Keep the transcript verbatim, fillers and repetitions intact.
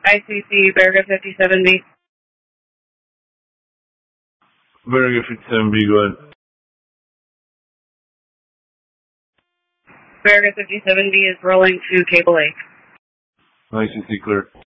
I C C, Barraga fifty-seven B. Barraga fifty-seven B, go ahead. Barraga fifty-seven B is rolling to Cable Lake. I C C clear.